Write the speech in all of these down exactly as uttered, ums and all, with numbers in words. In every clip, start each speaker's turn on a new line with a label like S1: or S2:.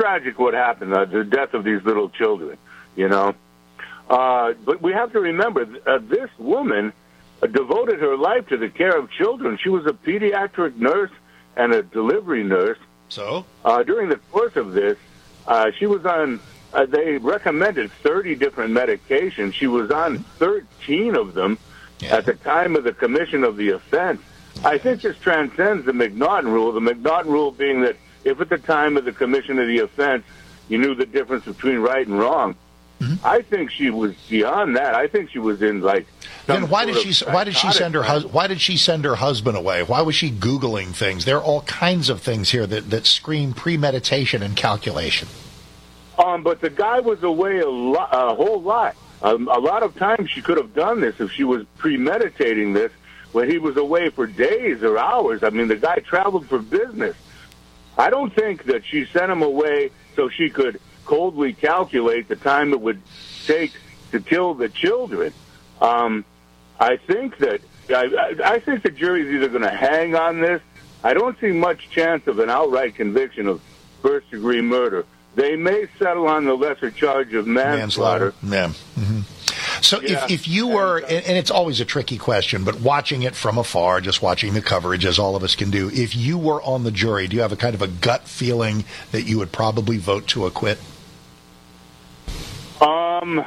S1: tragic what happened, uh, the death of these little children, you know. Uh, but we have to remember, uh, this woman uh, devoted her life to the care of children. She was a pediatric nurse and a delivery nurse.
S2: So?
S1: Uh, during the course of this, uh, she was on, uh, they recommended thirty different medications. She was on thirteen of them yeah. at the time of the commission of the offense. I think this transcends the McNaughton rule, the McNaughton rule being that if at the time of the commission of the offense you knew the difference between right and wrong, mm-hmm. I think she was beyond that. I think she was in like.
S2: Then why did she? Why did she send her? Hus- why did she send her husband away? Why was she Googling things? There are all kinds of things here that, that scream premeditation and calculation.
S1: Um, but the guy was away a, lo- a whole lot. Um, a lot of times she could have done this if she was premeditating this when he was away for days or hours. I mean, the guy traveled for business. I don't think that she sent him away so she could coldly calculate the time it would take to kill the children. Um, I think that I, I think the jury's either going to hang on this. I don't see much chance of an outright conviction of first-degree murder. They may settle on the lesser charge of manslaughter.
S2: manslaughter. Yeah. Mm-hmm. So yeah. if, if you were, and, and it's always a tricky question, but watching it from afar, just watching the coverage, as all of us can do, if you were on the jury, do you have a kind of a gut feeling that you would probably vote to acquit?
S1: Um,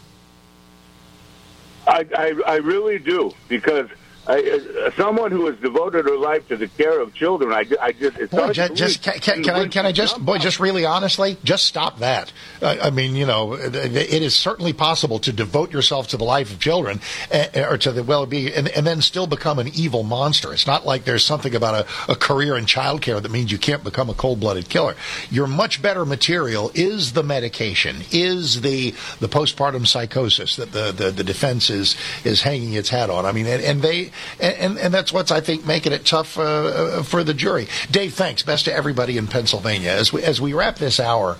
S1: I, I, I really do, because I, uh, someone who has devoted her life to the care of children, I, I just, it's
S2: boy, just, just can, can, can I, can I just, boy, just really honestly, just stop that. Uh, I mean, you know, it, it is certainly possible to devote yourself to the life of children, uh, or to the well-being, and, and then still become an evil monster. It's not like there's something about a, a career in childcare that means you can't become a cold-blooded killer. Your much better material is the medication, is the the postpartum psychosis that the, the, the defense is, is hanging its hat on. I mean, and, and they, And, and, and that's what's, I think, making it tough uh, for the jury. Dave, thanks. Best to everybody in Pennsylvania. As we, as we wrap this hour,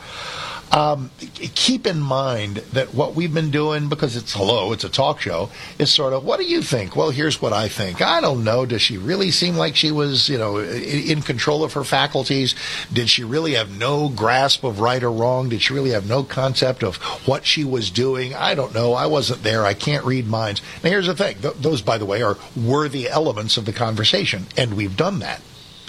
S2: um, keep in mind that what we've been doing, because it's hello, it's a talk show, is sort of, what do you think? Well, here's what I think. I don't know. Does she really seem like she was, you know, in control of her faculties? Did she really have no grasp of right or wrong? Did she really have no concept of what she was doing? I don't know. I wasn't there. I can't read minds. Now, here's the thing. Th- those, by the way, are worthy elements of the conversation, and we've done that.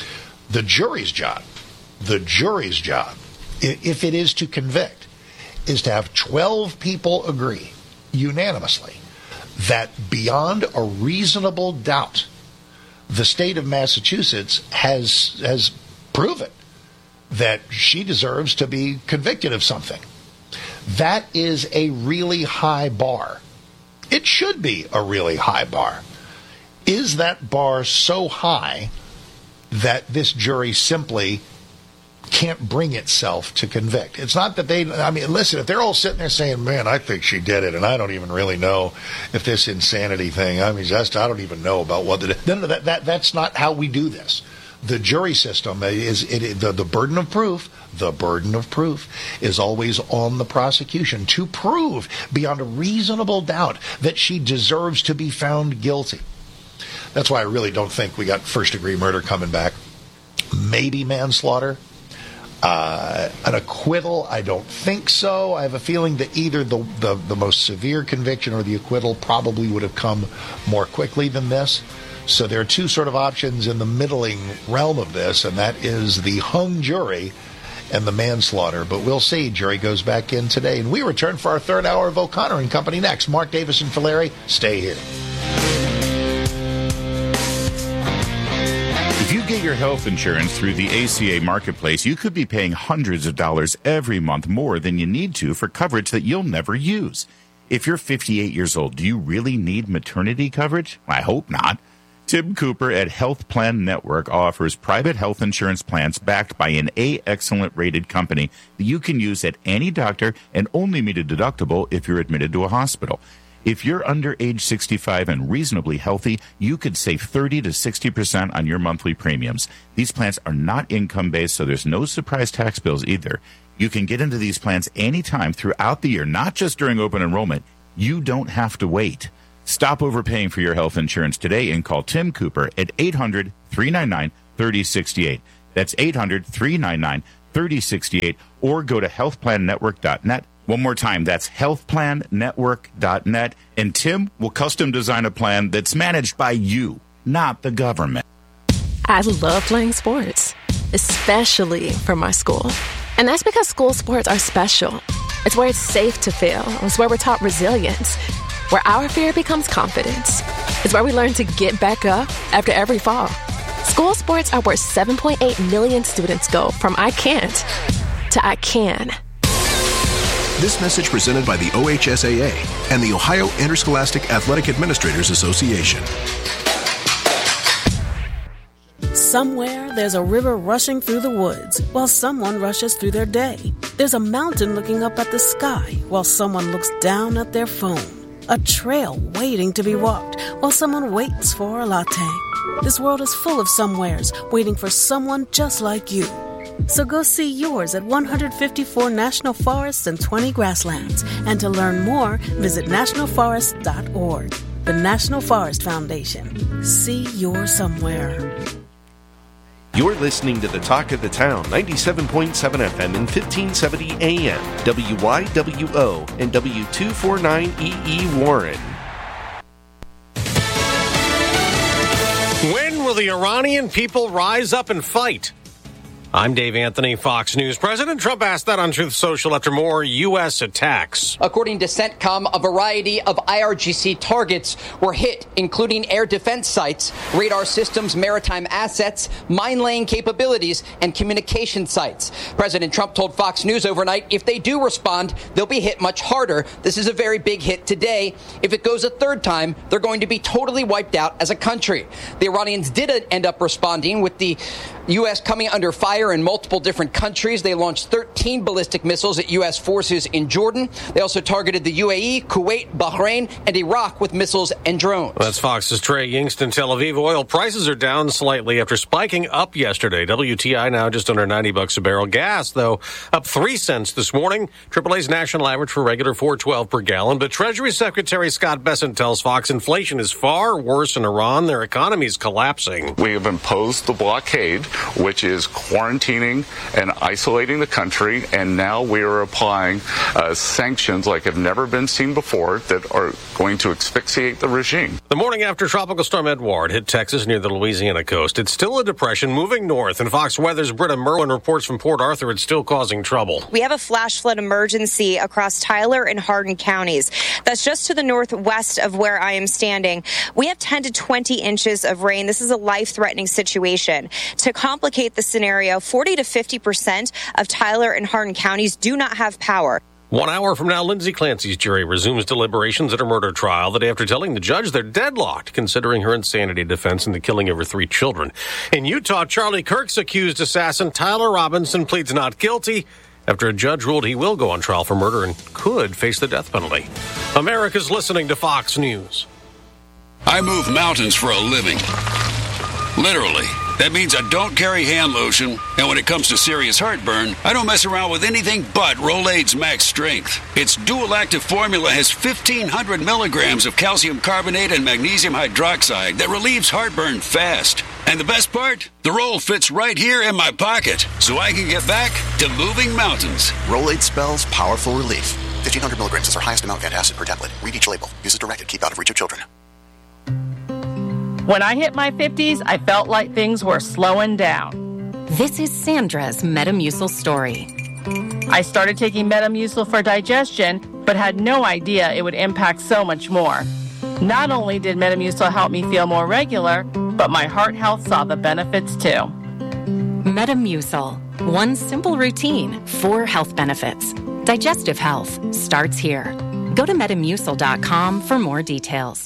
S2: The jury's job, the jury's job, if it is to convict, is to have twelve people agree unanimously that beyond a reasonable doubt, the state of Massachusetts has has proven that she deserves to be convicted of something. That is a really high bar. It should be a really high bar. Is that bar so high that this jury simply can't bring itself to convict? It's not that they, I mean, listen, if they're all sitting there saying, man, I think she did it, and I don't even really know if this insanity thing, I mean, just, I don't even know about what the, no, no, that, that, that's not how we do this. The jury system is, it, the, the burden of proof, the burden of proof is always on the prosecution to prove beyond a reasonable doubt that she deserves to be found guilty. That's why I really don't think we got first-degree murder coming back. Maybe manslaughter. Uh, an acquittal, I don't think so. I have a feeling that either the, the, the most severe conviction or the acquittal probably would have come more quickly than this. So there are two sort of options in the middling realm of this, and that is the hung jury and the manslaughter. But we'll see. Jury goes back in today. And we return for our third hour of O'Connor and Company next. Mark Davis and Fileri, stay here.
S3: If you get your health insurance through the A C A Marketplace, you could be paying hundreds of dollars every month more than you need to for coverage that you'll never use. If you're fifty-eight years old, do you really need maternity coverage? I hope not. Tim Cooper at Health Plan Network offers private health insurance plans backed by an A Excellent rated company that you can use at any doctor and only meet a deductible if you're admitted to a hospital. If you're under age sixty-five and reasonably healthy, you could save thirty to sixty percent on your monthly premiums. These plans are not income-based, so there's no surprise tax bills either. You can get into these plans anytime throughout the year, not just during open enrollment. You don't have to wait. Stop overpaying for your health insurance today and call Tim Cooper at eight hundred, three nine nine, three oh six eight. That's eight hundred, three nine nine, three oh six eight or go to health plan network dot net. One more time, that's health plan network dot net. And Tim will custom design a plan that's managed by you, not the government.
S4: I love playing sports, especially for my school. And that's because school sports are special. It's where it's safe to fail. It's where we're taught resilience, where our fear becomes confidence. It's where we learn to get back up after every fall. School sports are where seven point eight million students go from I can't to I can.
S5: This message presented by the O H S A A and the Ohio Interscholastic Athletic Administrators Association.
S6: Somewhere, there's a river rushing through the woods while someone rushes through their day. There's a mountain looking up at the sky while someone looks down at their phone. A trail waiting to be walked while someone waits for a latte. This world is full of somewheres waiting for someone just like you. So go see yours at one hundred fifty-four national forests and twenty grasslands. And to learn more, visit national forest dot org. The National Forest Foundation. See your somewhere.
S7: You're listening to the Talk of the Town, ninety-seven point seven F M and fifteen seventy A M, W Y W O and W two forty-nine E E Warren.
S8: When will the Iranian people rise up and fight? I'm Dave Anthony, Fox News. President Trump asked that on Truth Social after more U S attacks.
S9: According to CENTCOM, a variety of I R G C targets were hit, including air defense sites, radar systems, maritime assets, mine-laying capabilities, and communication sites. President Trump told Fox News overnight if they do respond, they'll be hit much harder. This is a very big hit today. If it goes a third time, they're going to be totally wiped out as a country. The Iranians did end up responding with the U S coming under fire in multiple different countries. They launched thirteen ballistic missiles at U S forces in Jordan. They also targeted the U A E, Kuwait, Bahrain, and Iraq with missiles and drones.
S8: That's Fox's Trey Yingst in Tel Aviv. Oil prices are down slightly after spiking up yesterday. W T I now just under ninety bucks a barrel. Gas, though, up three cents this morning. triple A's national average for regular four twelve per gallon. But Treasury Secretary Scott Bessent tells Fox inflation is far worse in Iran. Their economy is collapsing.
S10: We have imposed the blockade, which is quarantining and isolating the country, and now we are applying uh, sanctions like have never been seen before that are going to asphyxiate the regime.
S8: The morning after Tropical Storm Edouard hit Texas near the Louisiana coast, it's still a depression moving north, and Fox Weather's Britta Merwin reports from Port Arthur it's still causing trouble.
S11: We have a flash flood emergency across Tyler and Hardin counties. That's just to the northwest of where I am standing. We have ten to twenty inches of rain. This is a life-threatening situation. To complicate the scenario, forty to fifty percent of Tyler and Hardin counties do not have power.
S8: One hour from now, Lindsay Clancy's jury resumes deliberations at her murder trial the day after telling the judge they're deadlocked, considering her insanity defense in the killing of her three children. In Utah, Charlie Kirk's accused assassin Tyler Robinson pleads not guilty after a judge ruled he will go on trial for murder and could face the death penalty. America's listening to Fox News.
S12: I move mountains for a living. Literally. That means I don't carry hand lotion, and when it comes to serious heartburn, I don't mess around with anything but Rolaids Max Strength. Its dual-active formula has fifteen hundred milligrams of calcium carbonate and magnesium hydroxide that relieves heartburn fast. And the best part? The roll fits right here in my pocket, so I can get back to moving mountains.
S5: Rolaids spells powerful relief. fifteen hundred milligrams is our highest amount of antacid per tablet. Read each label. Use as directed. Keep out of reach of children.
S13: When I hit my fifties, I felt like things were slowing down.
S14: This is Sandra's Metamucil story.
S13: I started taking Metamucil for digestion, but had no idea it would impact so much more. Not only did Metamucil help me feel more regular, but my heart health saw the benefits too.
S14: Metamucil. One simple routine, four health benefits. Digestive health starts here. Go to metamucil dot com for more details.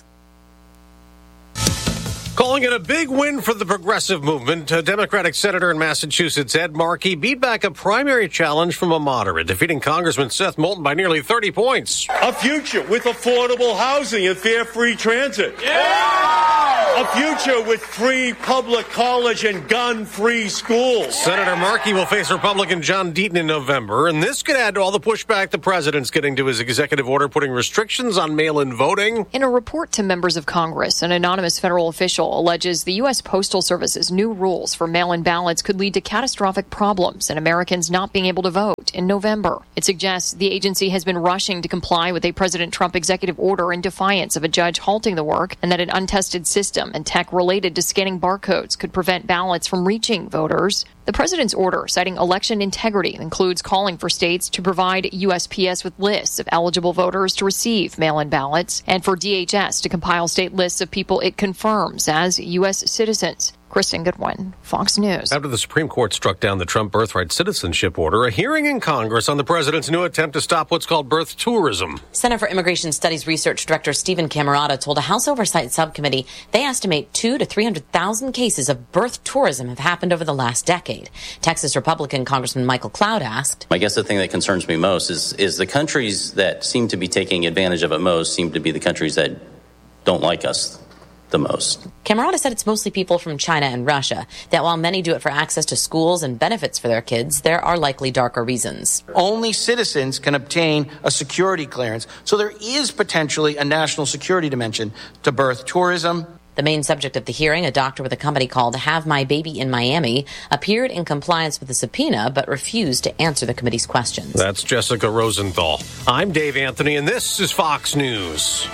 S8: Calling it a big win for the progressive movement, a Democratic senator in Massachusetts, Ed Markey, beat back a primary challenge from a moderate, defeating Congressman Seth Moulton by nearly thirty points.
S15: A future with affordable housing and fare free transit. Yeah! a future with free public college and gun-free schools.
S8: Senator Markey will face Republican John Deaton in November, and this could add to all the pushback the president's getting to his executive order putting restrictions on mail-in voting.
S16: In a report to members of Congress, an anonymous federal official alleges the U S. Postal Service's new rules for mail-in ballots could lead to catastrophic problems and Americans not being able to vote in November. It suggests the agency has been rushing to comply with a President Trump executive order in defiance of a judge halting the work, and that an untested system and tech related to scanning barcodes could prevent ballots from reaching voters. The president's order, citing election integrity, includes calling for states to provide U S P S with lists of eligible voters to receive mail-in ballots, and for D H S to compile state lists of people it confirms as U S citizens. Kristen Goodwin, Fox News.
S8: After the Supreme Court struck down the Trump birthright citizenship order, a hearing in Congress on the president's new attempt to stop what's called birth tourism.
S17: Center for Immigration Studies Research Director Stephen Camerata told a House Oversight Subcommittee they estimate two to three hundred thousand cases of birth tourism have happened over the last decade. Texas Republican Congressman Michael Cloud asked,
S18: I guess the thing that concerns me most is, is the countries that seem to be taking advantage of it most seem to be the countries that don't like us the most.
S17: Camerata said it's mostly people from China and Russia, that while many do it for access to schools and benefits for their kids, there are likely darker reasons.
S19: Only citizens can obtain a security clearance, so there is potentially a national security dimension to birth tourism.
S17: The main subject of the hearing, a doctor with a company called Have My Baby in Miami, appeared in compliance with the subpoena but refused to answer the committee's questions.
S8: That's Jessica Rosenthal. I'm Dave Anthony, and this is Fox News.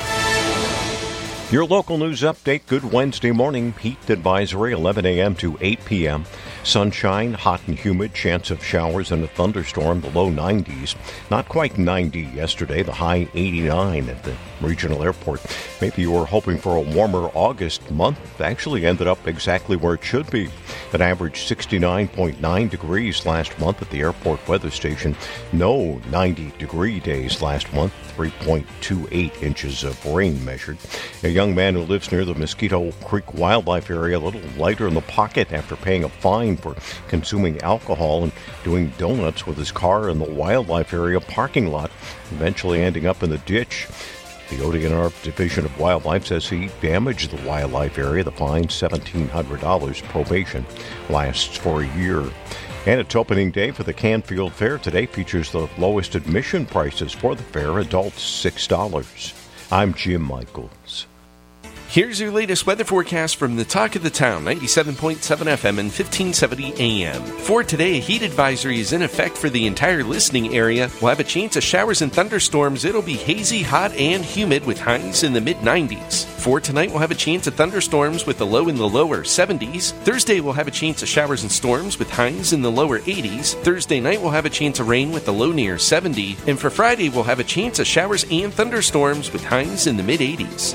S20: Your local news update, good Wednesday morning. Heat advisory, eleven a.m. to eight p.m. Sunshine, hot and humid, chance of showers and a thunderstorm, the low nineties. Not quite ninety yesterday, the high eighty-nine at the regional airport. Maybe you were hoping for a warmer August month. Actually ended up exactly where it should be. An average sixty-nine point nine degrees last month at the airport weather station. No ninety-degree days last month. three point two eight inches of rain measured. A young man who lives near the Mosquito Creek Wildlife Area, a little lighter in the pocket after paying a fine for consuming alcohol and doing donuts with his car in the wildlife area parking lot, eventually ending up in the ditch. The O D N R Division of Wildlife says he damaged the wildlife area. The fine, seventeen hundred dollars. Probation lasts for a year. And it's opening day for the Canfield Fair. Today features the lowest admission prices for the fair. Adults, six dollars. I'm Jim Michaels.
S7: Here's your latest weather forecast from the Talk of the Town, ninety-seven point seven F M and fifteen seventy A M. For today, a heat advisory is in effect for the entire listening area. We'll have a chance of showers and thunderstorms. It'll be hazy, hot, and humid with highs in the mid nineties. For tonight, we'll have a chance of thunderstorms with the low in the lower seventies. Thursday, we'll have a chance of showers and storms with highs in the lower eighties. Thursday night, we'll have a chance of rain with the low near seventy. And for Friday, we'll have a chance of showers and thunderstorms with highs in the mid eighties.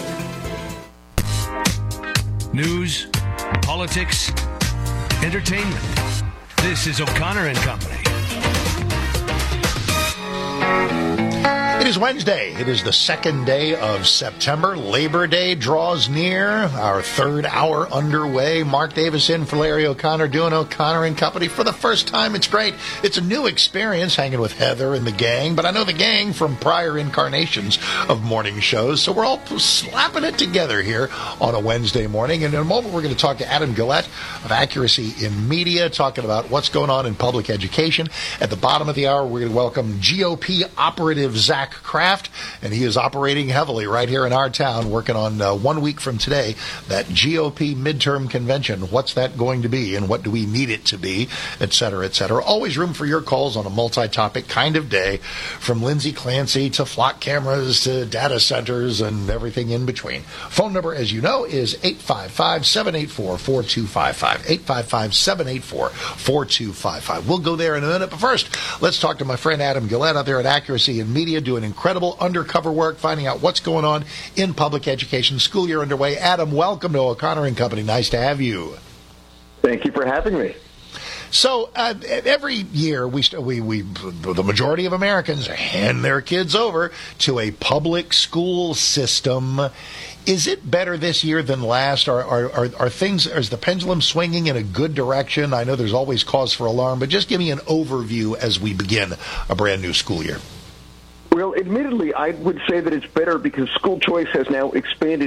S21: News, politics, entertainment. This is O'Connor and Company.
S2: It is Wednesday. It is the second day of September. Labor Day draws near. Our third hour underway. Mark Davis in for Larry O'Connor, doing O'Connor and Company for the first time. It's great. It's a new experience hanging with Heather and the gang, but I know the gang from prior incarnations of morning shows, so we're all slapping it together here on a Wednesday morning. And in a moment, we're going to talk to Adam Gillette of Accuracy in Media, talking about what's going on in public education. At the bottom of the hour, we're going to welcome G O P operative Zach Kraft, and he is operating heavily right here in our town, working on uh, one week from today, that G O P midterm convention. What's that going to be, and what do we need it to be, et cetera, et cetera. Always room for your calls on a multi-topic kind of day, from Lindsay Clancy to flock cameras to data centers and everything in between. Phone number, as you know, is eight five five, seven eight four, four two five five, eight five five, seven eight four, four two five five. We'll go there in a minute, but first, let's talk to my friend Adam Gillette out there at Accuracy in Media, doing incredible undercover work, finding out what's going on in public education. School year underway. Adam, welcome to O'Connor and Company. Nice to have you.
S22: Thank you for having me.
S2: So uh, every year, we, we we the majority of Americans hand their kids over to a public school system. Is it better this year than last? Are, are, are, are things, is the pendulum swinging in a good direction? I know there's always cause for alarm, but just give me an overview as we begin a brand new school year.
S22: Well, admittedly, I would say that it's better because school choice has now expanded so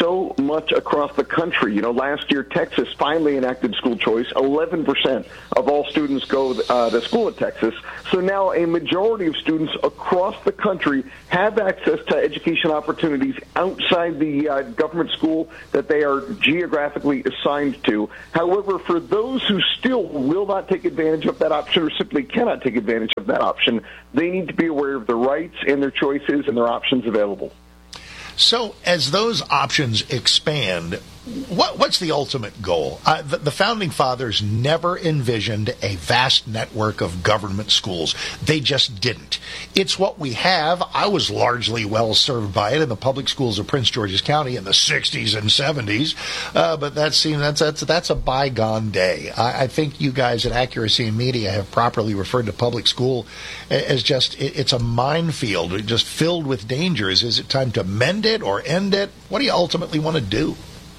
S22: so much across the country. You know, last year Texas finally enacted school choice. eleven percent of all students go uh, to school in Texas. So now a majority of students across the country have access to education opportunities outside the uh, government school that they are geographically assigned to. However, for those who still will not take advantage of that option or simply cannot take advantage of that option, they need to be aware of their rights and their choices and their options available.
S2: So as those options expand, what, what's the ultimate goal? Uh, the, the Founding Fathers never envisioned a vast network of government schools. They just didn't. It's what we have. I was largely well served by it in the public schools of Prince George's County in the sixties and seventies, uh, but that seems, that's, that's, that's a bygone day. I, I think you guys at Accuracy Media have properly referred to public school as just, it, it's a minefield, just filled with dangers. Is it time to mend it or end it? What do you ultimately want to do?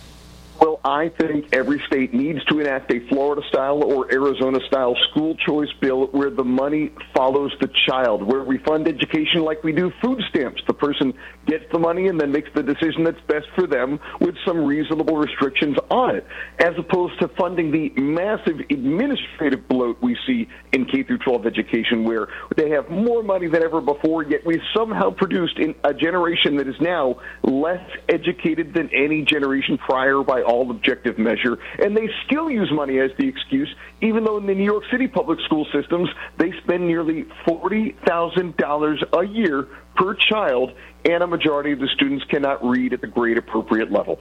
S22: Well, I think every state needs to enact a Florida-style or Arizona-style school choice bill where the money follows the child, where we fund education like we do food stamps. The person gets the money and then makes the decision that's best for them with some reasonable restrictions on it, as opposed to funding the massive administrative bloat we see in K through twelve education, where they have more money than ever before, yet we've somehow produced in a generation that is now less educated than any generation prior by all objective measure, and they still use money as the excuse, even though in the New York City public school systems, they spend nearly forty thousand dollars a year per child, and a majority of the students cannot read at the grade appropriate level.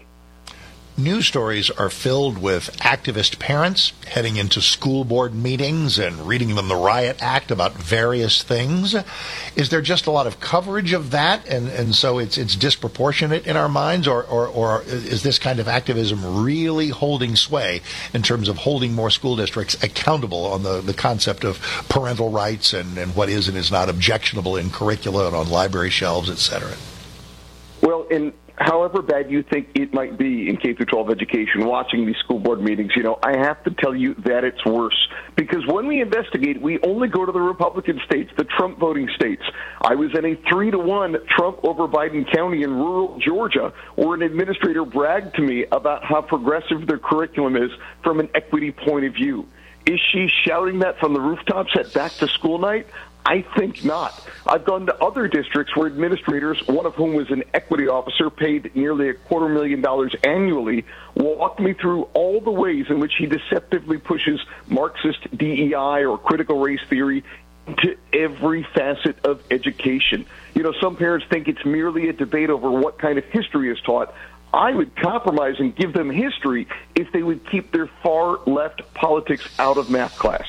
S2: News stories are filled with activist parents heading into school board meetings and reading them the Riot Act about various things. Is there just a lot of coverage of that, and, and so it's it's disproportionate in our minds, or, or, or is this kind of activism really holding sway in terms of holding more school districts accountable on the, the concept of parental rights and, and what is and is not objectionable in curricula and on library shelves, et cetera?
S22: Well, in however bad you think it might be in K through twelve education, watching these school board meetings, you know, I have to tell you that it's worse. Because when we investigate, we only go to the Republican states, the Trump voting states. I was in a three to one Trump over Biden County in rural Georgia, where an administrator bragged to me about how progressive their curriculum is from an equity point of view. Is she shouting that from the rooftops at back to school night? I think not. I've gone to other districts where administrators, one of whom was an equity officer, paid nearly a quarter million dollars annually, walked me through all the ways in which he deceptively pushes Marxist D E I or critical race theory into every facet of education. You know, some parents think it's merely a debate over what kind of history is taught. I would compromise and give them history if they would keep their far-left politics out of math class.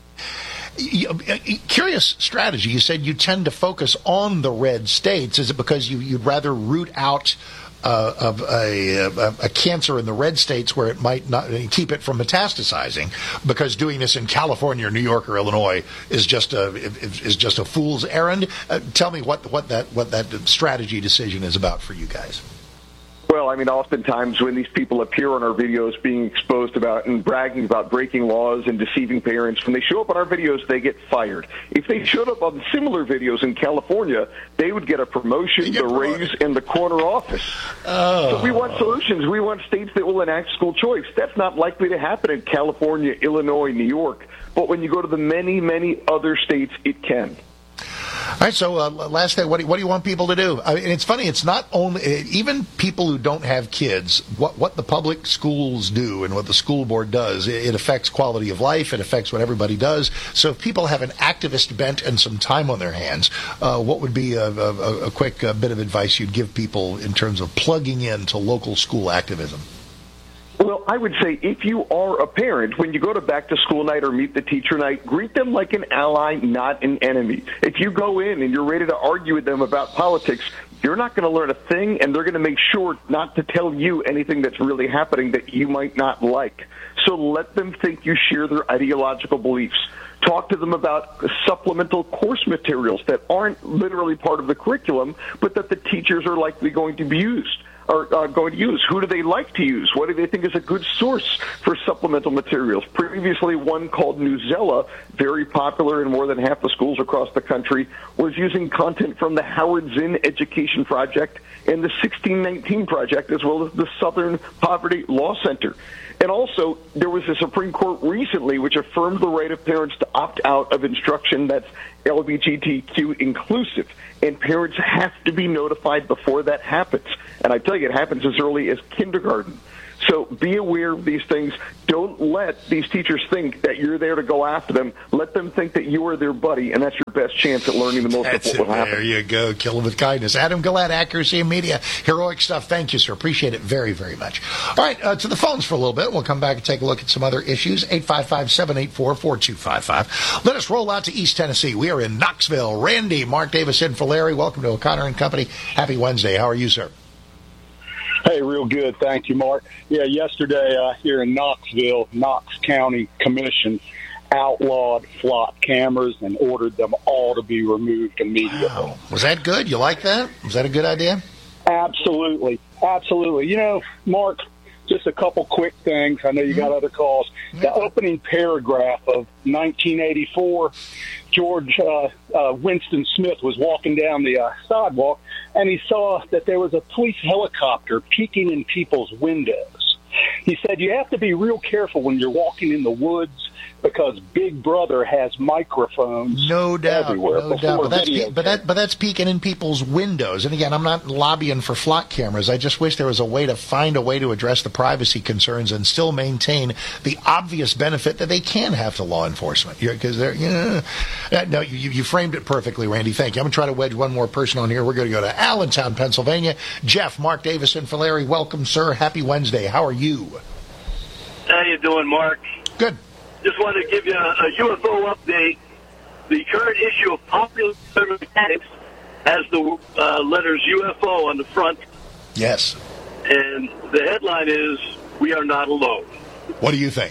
S2: Curious strategy. You said you tend to focus on the red states. Is it because you, you'd rather root out uh, of a, a, a cancer in the red states where it might not keep it from metastasizing? Because doing this in California or New York or Illinois is just a is just a fool's errand. Uh, tell me what what that what that strategy decision is about for you guys.
S22: Well, I mean, oftentimes when these people appear on our videos being exposed about and bragging about breaking laws and deceiving parents, when they show up on our videos, they get fired. If they showed up on similar videos in California, they would get a promotion, the raise, and the corner office. Oh. So we want solutions. We want states that will enact school choice. That's not likely to happen in California, Illinois, New York. But when you go to the many, many other states, it can.
S2: All right, so uh, last thing, what do, what do you want people to do? I mean, it's funny, it's not only, even people who don't have kids, what, what the public schools do and what the school board does, it, it affects quality of life, it affects what everybody does. So if people have an activist bent and some time on their hands, uh, what would be a, a, a quick uh, bit of advice you'd give people in terms of plugging into local school activism?
S22: Well, I would say if you are a parent, when you go to back-to-school night or meet the teacher night, greet them like an ally, not an enemy. If you go in and you're ready to argue with them about politics, you're not going to learn a thing, and they're going to make sure not to tell you anything that's really happening that you might not like. So let them think you share their ideological beliefs. Talk to them about supplemental course materials that aren't literally part of the curriculum, but that the teachers are likely going to be used. are uh, going to use? Who do they like to use? What do they think is a good source for supplemental materials? Previously, one called Newsela, very popular in more than half the schools across the country, was using content from the Howard Zinn Education Project and the sixteen nineteen Project, as well as the Southern Poverty Law Center. And also, there was a Supreme Court recently which affirmed the right of parents to opt out of instruction that's L G B T Q inclusive. And parents have to be notified before that happens. And I tell you, it happens as early as kindergarten. So be aware of these things. Don't let these teachers think that you're there to go after them. Let them think that you are their buddy, and that's your best chance at learning the most
S2: That's
S22: of what
S2: it.
S22: will happen.
S2: There you go. Kill them with kindness. Adam Gillette, Accuracy in Media. Heroic stuff. Thank you, sir. Appreciate it very, very much. All right, uh, to the phones for a little bit. We'll come back and take a look at some other issues. eight five five, seven eight four, four two five five. Let us roll out to East Tennessee. We are in Knoxville. Randy, Mark Davis in for Larry. Welcome to O'Connor and Company. Happy Wednesday. How are you, sir?
S1: Hey, real good. Thank you, Mark. Yeah, yesterday uh, here in Knoxville, Knox County Commission outlawed flock cameras and ordered them all to be removed immediately.
S2: Wow. Was that good? You like that? Was that a good idea?
S1: Absolutely. Absolutely. You know, Mark, just a couple quick things. I know you got other calls. The opening paragraph of nineteen eighty-four, George uh, uh, Winston Smith was walking down the uh, sidewalk, and he saw that there was a police helicopter peeking in people's windows. He said, you have to be real careful when you're walking in the woods because Big Brother has microphones
S2: no doubt,
S1: everywhere.
S2: No doubt. But that's,
S1: video
S2: pe- but, that, but that's peeking in people's windows. And again, I'm not lobbying for flock cameras. I just wish there was a way to find a way to address the privacy concerns and still maintain the obvious benefit that they can have to law enforcement. Because they're, you know, no, you, you framed it perfectly, Randy. Thank you. I'm going to try to wedge one more person on here. We're going to go to Allentown, Pennsylvania. Jeff, Mark Davis, and Larry. Welcome, sir. Happy Wednesday. How are you?
S3: How you doing, Mark?
S2: Good.
S3: Just wanted to give you a, a U F O update. The current issue of Popular Mechanics has the uh, letters U F O on the front.
S2: Yes.
S3: And the headline is, "We are not alone."
S2: What do you think?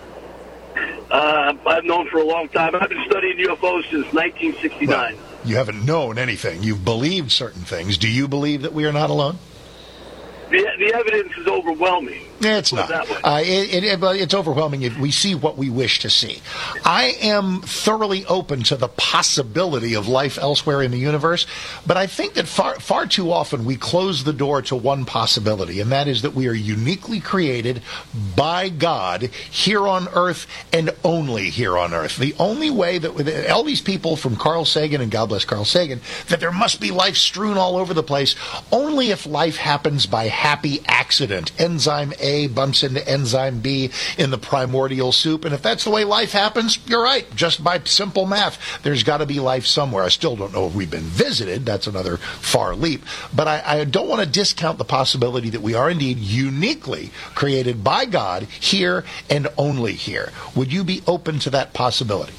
S3: Uh, I've known for a long time. I've been studying U F Os since nineteen sixty-nine.
S2: Well, you haven't known anything. You've believed certain things. Do you believe that we are not alone?
S3: The, the evidence is overwhelming.
S2: It's not. Uh, it, it, it, it's overwhelming if we see what we wish to see. I am thoroughly open to the possibility of life elsewhere in the universe, but I think that far, far too often we close the door to one possibility, and that is that we are uniquely created by God here on Earth and only here on Earth. The only way that all these people from Carl Sagan, and God bless Carl Sagan, that there must be life strewn all over the place, only if life happens by happy accident. Enzyme A bumps into enzyme B in the primordial soup. And if that's the way life happens, you're right. Just by simple math, there's got to be life somewhere. I still don't know if we've been visited. That's another far leap. But I, I don't want to discount the possibility that we are indeed uniquely created by God here and only here. Would you be open to that possibility?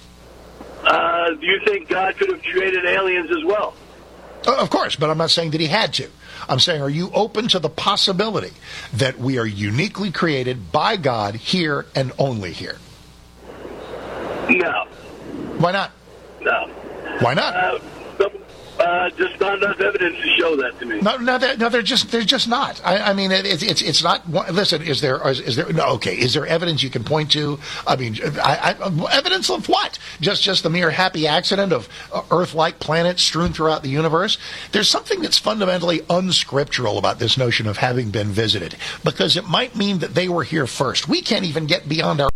S3: Uh, do you think God could have created aliens as well?
S2: Uh, of course, but I'm not saying that he had to. I'm saying, are you open to the possibility that we are uniquely created by God here and only here?
S3: No.
S2: Why not?
S3: No.
S2: Why not?
S3: Uh, uh, just not enough evidence to show that to me.
S2: No, no, they're, no, they're just they're just not. I, I mean, it, it's it's it's not. Listen, is there is, is there no? Okay, is there evidence you can point to? I mean, I, I, evidence of what? Just just the mere happy accident of Earth-like planets strewn throughout the universe? There's something that's fundamentally unscriptural about this notion of having been visited, because it might mean that they were here first. We can't even get beyond our